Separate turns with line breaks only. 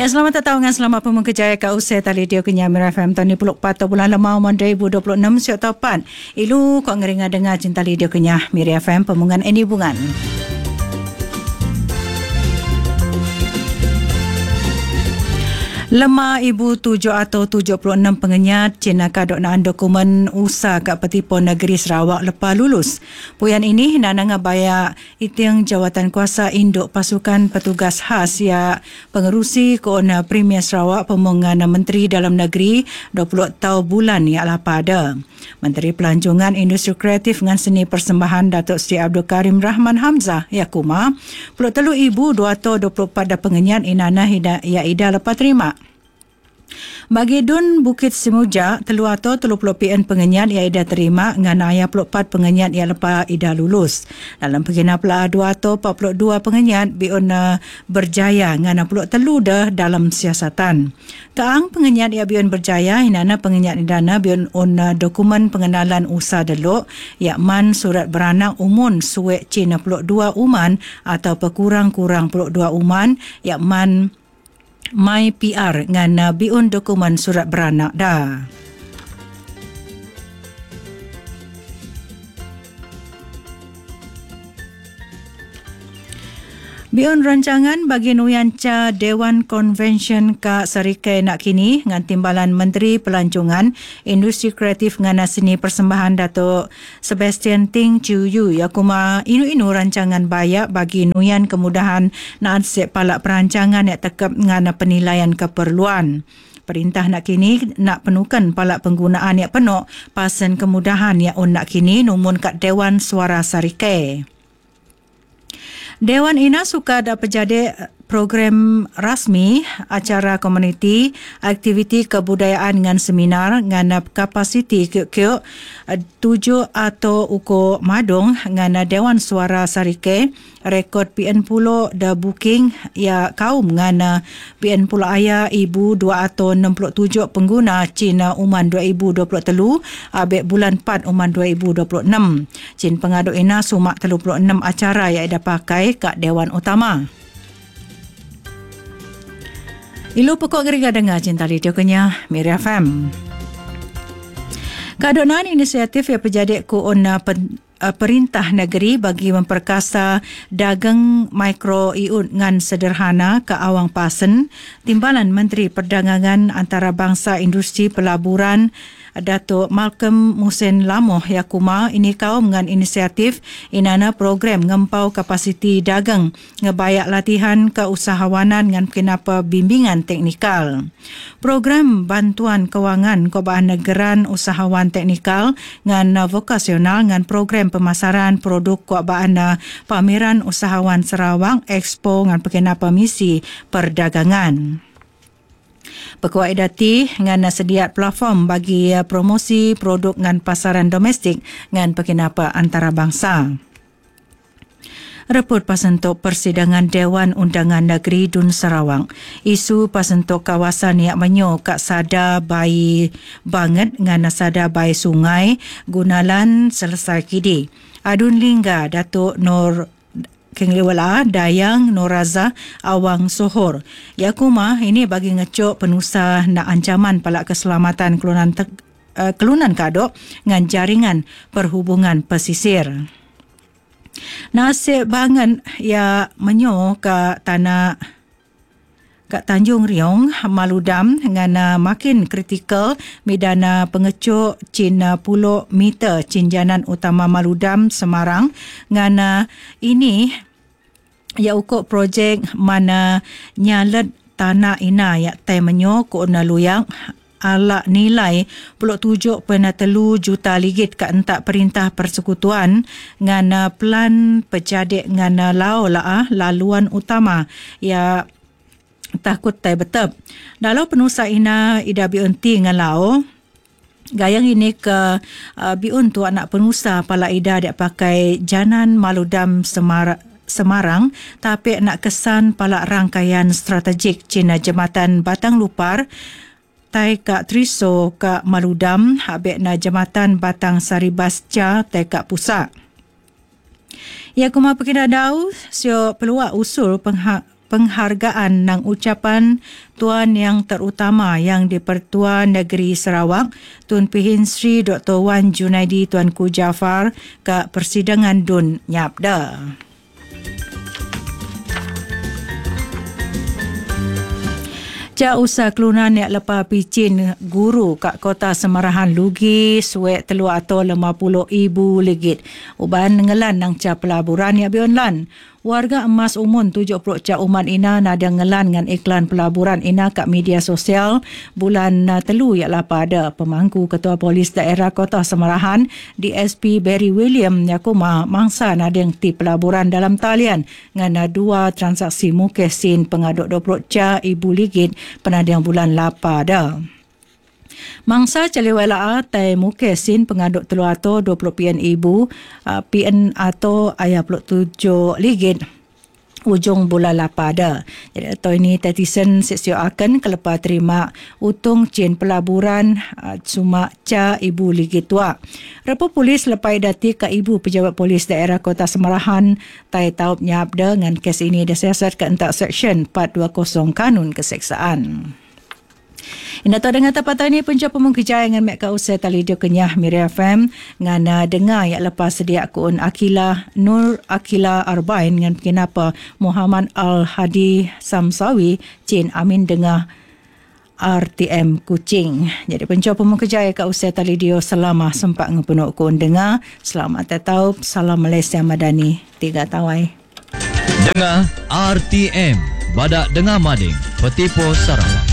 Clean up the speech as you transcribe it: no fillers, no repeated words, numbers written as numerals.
Ya, selamat datang dan selamat pemengkejaya kat usai tali dia kenya Mira FM tahun 24 bulan Lemau 2026 siok tapan. Ilu kau ngeringa dengar cinta li dia kenya Mira FM pemungan ini bungan. Lema ibu 7 atau 76 pengenyat Cina kadok naan dokumen usaha kat Petipon Negeri Sarawak lepas lulus. Puyan ini nanang baya iting jawatan kuasa induk pasukan petugas khas ya pengerusi Koona Premier Sarawak pemungan Menteri Dalam Negeri 20 tahun bulan ya lah pada. Menteri Pelancongan Industri Kreatif dengan Seni Persembahan Datuk Seri Abdul Karim Rahman Hamzah Yakuma peluk telu ibu 2 tahun 24 dah pengenyat inana ya ida lepas terima. Bagi Dun Bukit Semuja, telu atau 30 PN pengenyat yang ida terima dengan ayah 44 pengenyat yang lepas ida lulus. Dalam pegina pula 2 atau 42 pengenyat biun berjaya dengan peluk telu dah dalam siasatan. Kaang pengenyat yang biun berjaya, inana pengenyat idana biun dokumen pengenalan usaha delok, yakman surat beranak umun suek Cina peluk 2 uman atau pekurang-kurang peluk 2 uman, yakman My PR dengan biun dokumen surat beranak dah. Biun rancangan bagi nuyanca Dewan Konvensyen Kak Serikai nak kini dengan timbalan Menteri Pelancongan Industri Kreatif dengan Seni Persembahan Datuk Sebastian Ting Chiu Yu yakuma inu rancangan bayak bagi nuyan kemudahan nak sep palak perancangan yang tekap dengan penilaian keperluan. Perintah nak kini nak penukan palak penggunaan yang penuh pasan kemudahan yang nak kini numun kat Dewan Suara Serikai. Dewan ina suka ada penjadi program rasmi, acara komuniti, aktiviti kebudayaan dengan seminar dengan kapasiti kiuk-kiuk 7 atau uko madung dengan Dewan Suara Serikai rekod PN Pulo dah booking ya kaum dengan PN Pulo Ayah Ibu 2 atau 67 pengguna Cina Uman 2023 abek bulan 4 Uman 2026. Cin pengaduk ina sumak 36 acara yang ada pakai kat Dewan Utama. Ilu pokok geriga dengar cinta radio kenya Mira FM. Kadonan inisiatif yang berjadi Koona Perintah Negeri bagi memperkasa dagang mikro iun dengan sederhana ke awang pasen, timbalan Menteri Perdagangan Antarabangsa Industri Pelaburan Datuk Malcolm Musen Lamoh yakuma ini kaum dengan inisiatif inana program ngempau kapasiti dagang ngebayak latihan keusahawanan dengan kenapa bimbingan teknikal. Program bantuan kewangan Kebaan Negeran Usahawan Teknikal dengan vokasional dengan program pemasaran produk Kebaan Pameran Usahawan Sarawak Expo dengan kenapa misi perdagangan. Pekuat idati dengan sediat platform bagi promosi produk dengan pasaran domestik dengan pekinapa antarabangsa. Report pasentuk persidangan Dewan Undangan Negeri Dun Sarawak. Isu pasentuk kawasan yang menyo kat sada bayi banget dengan sada bayi sungai Gunalan selesai kidi. Adun Lingga Datuk Nur Kengliwala Dayang Noraza Awang Sohor. Yakuma ini bagi ngecok penusah nak ancaman palak keselamatan kelunan kadok dengan jaringan perhubungan pesisir. Nasib banget ya menyo ke tanah kat Tanjung Riong Maludam dengan makin kritikal medana pengecuk Cina Pulau meter Cinjanan Utama Maludam Semarang dengan ini ya ukuk projek mana nyalet tanah ina ya temenyo Koona Luyang ala nilai 7.3 juta ringgit ke entak Perintah Persekutuan dengan plan pejadik dengan laluan utama ya takut tai betep. Dalam penusah ina ida biunti dengan lao gayang ini ke biun tu anak penusah pala ida dia pakai Janan Maludam Semarang tapi nak kesan pala rangkaian strategik Cina Jambatan Batang Lupar tai kak Triso kak Maludam habis na Jambatan Batang Saribasca tai kak Pusak. Ya kuma pekinda dau sio peluang usul penghargaan nang ucapan Tuan Yang Terutama Yang di-Pertua Negeri Sarawak Tun Pihin Sri Dr. Wan Junaidi Tuanku Jaafar ke persidangan Dun Nyapda. Ja usaha kelunan yang lepas picin guru kat kota Semarahan Lugi suek telu atau RM50,000 uban ngelan nang ca pelaburan yang bionlan. Warga emas umun 70 ca uman ina nada ngelan dengan iklan pelaburan ina kat media sosial bulan telu ialah pada pemangku Ketua Polis Daerah Kota Semarahan DSP Barry William Yakuma mangsa nada yang ti pelaburan dalam talian dengan dua transaksi mukesin pengaduk 20 ca RM1,000 penadang bulan lapa dah. Mangsa caliwala tai mukesin pengaduk telu atau 20 PN PN atau RM57 ujung bulan lapada. Jadi atau ini tetisan sesio akan kelepas terima utung cien pelaburan cuma ca ibu ligi tua. Rapo polis lepas dati ke ibu pejabat polis daerah Kota Semarahan tai taup nyabda dengan kes ini disiasat ke entak Seksyen 420 Kanun Keseksaan. Ina tahu dengan tepat ini punca pemungkijaya dengan Mek Usai Tali Dio Kenyah Miri FM dengan dengar yang lepas sedia kun Akila Nur Akila Arbain dengan kenapa Muhammad Al-Hadi Samsawi Cin Amin dengar RTM Kuching. Jadi punca pemungkijaya Mek Usai Tali Dio selama sempat ngepenuh kun dengar. Selamat tetap. Salam Malaysia Madani. 3 tawai.
Dengar RTM. Badak dengar mading. Petipo Sarawak.